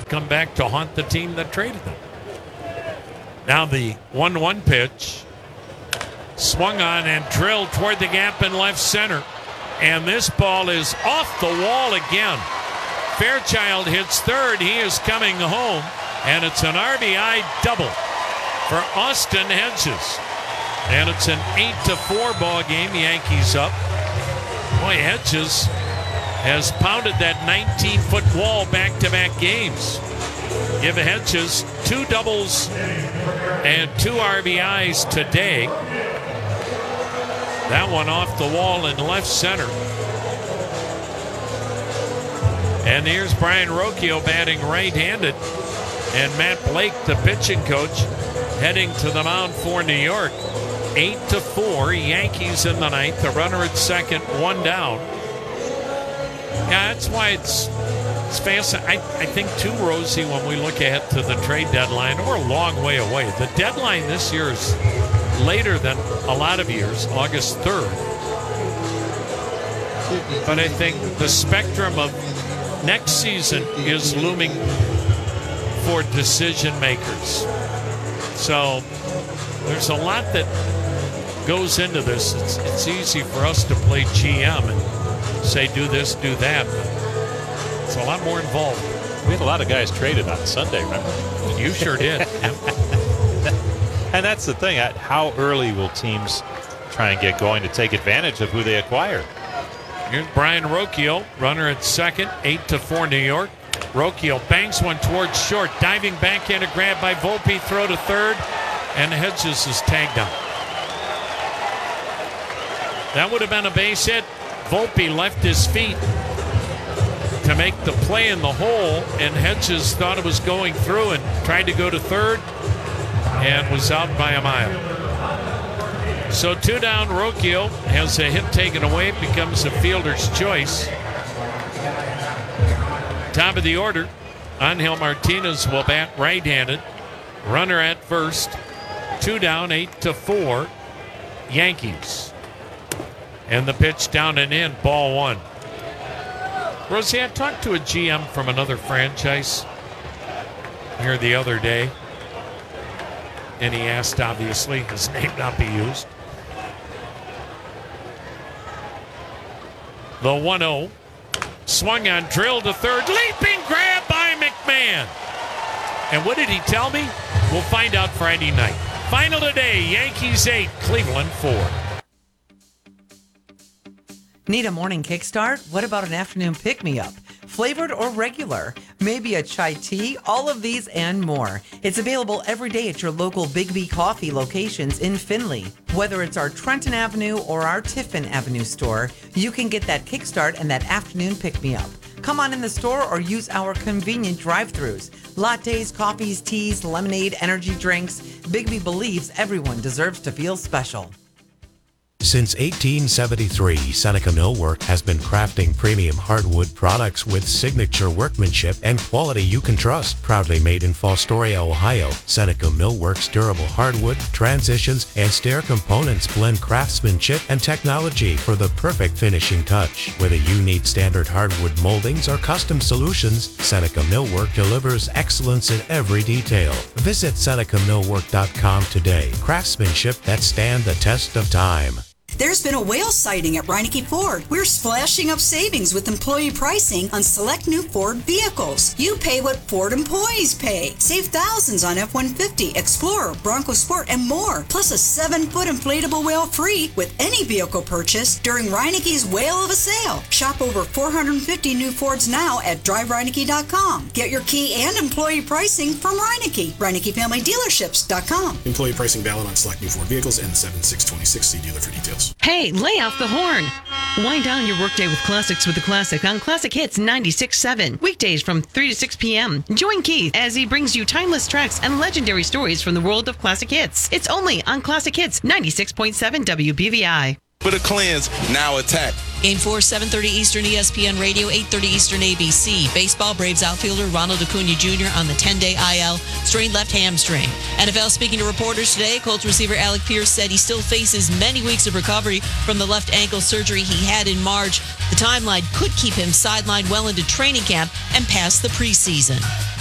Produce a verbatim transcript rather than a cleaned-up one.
come back to haunt the team that traded them. Now the one one pitch. Swung on and drilled toward the gap in left center. And this ball is off the wall again. Fairchild hits third. He is coming home. And it's an R B I double for Austin Hedges. And it's an eight to four ball game. Yankees up. Boy, Hedges has pounded that nineteen-foot wall back-to-back games. Give Hedges two doubles and two R B Is today. That one off the wall in left center. And here's Brian Rocchio batting right-handed. And Matt Blake, the pitching coach, heading to the mound for New York. Eight to four, Yankees in the ninth. The runner at second, one down. Yeah, that's why it's it's fascinating. I, I think too, Rosie, when we look ahead to the trade deadline, we're a long way away. The deadline this year is later than a lot of years, August third. But I think the spectrum of next season is looming for decision makers. So there's a lot that goes into this. It's, it's easy for us to play G M and say do this, do that. It's a lot more involved. We had a lot of guys traded on Sunday, remember? You sure did. Yep. And that's the thing. How early will teams try and get going to take advantage of who they acquire? Here's Brian Rocchio, runner at second, eight to four New York. Rocchio bangs one towards short, diving backhand grab by Volpe, throw to third, and Hedges is tagged out. That would have been a base hit. Volpe left his feet to make the play in the hole, and Hedges thought it was going through and tried to go to third and was out by a mile. So two down, Rocchio has a hit taken away, becomes a fielder's choice. Top of the order, Angel Martinez will bat right-handed. Runner at first. Two down, eight to four, Yankees. And the pitch down and in, ball one. Rosie, I talked to a G M from another franchise here the other day, and he asked, obviously, his name not be used. The one oh. Swung on, drilled to third, leaping grab by McMahon. And what did he tell me? We'll find out Friday night. Final today, Yankees eight, Cleveland four. Need a morning kickstart? What about an afternoon pick-me-up? Flavored or regular? Maybe a chai tea? All of these and more. It's available every day at your local Big B Coffee locations in Findlay. Whether it's our Trenton Avenue or our Tiffin Avenue store, you can get that kickstart and that afternoon pick-me-up. Come on in the store or use our convenient drive-thrus. Lattes, coffees, teas, lemonade, energy drinks. Big B believes everyone deserves to feel special. Since eighteen seventy-three, Seneca Millwork has been crafting premium hardwood products with signature workmanship and quality you can trust. Proudly made in Fostoria, Ohio, Seneca Millwork's durable hardwood, transitions, and stair components blend craftsmanship and technology for the perfect finishing touch. Whether you need standard hardwood moldings or custom solutions, Seneca Millwork delivers excellence in every detail. Visit Seneca Millwork dot com today. Craftsmanship that stand the test of time. There's been a whale sighting at Reineke Ford. We're splashing up savings with employee pricing on select new Ford vehicles. You pay what Ford employees pay. Save thousands on F one fifty, Explorer, Bronco Sport, and more. Plus a seven-foot inflatable whale free with any vehicle purchase during Reineke's Whale of a Sale. Shop over four hundred fifty new Fords now at drive reineke dot com. Get your key and employee pricing from Reineke. Reineke Family Dealerships dot com. Employee pricing valid on select new Ford vehicles and seven six twenty-six. See dealer for details. Hey, lay off the horn. Wind down your workday with classics with the classic on Classic Hits ninety-six point seven. Weekdays from three to six p.m. Join Keith as he brings you timeless tracks and legendary stories from the world of classic hits. It's only on Classic Hits ninety-six point seven W B V I. With a cleanse, now attack. Game four, seven thirty Eastern E S P N Radio, eight thirty Eastern A B C. Baseball, Braves outfielder Ronald Acuna Junior on the ten-day I L, strained left hamstring. N F L speaking to reporters today, Colts receiver Alec Pierce said he still faces many weeks of recovery from the left ankle surgery he had in March. The timeline could keep him sidelined well into training camp and past the preseason.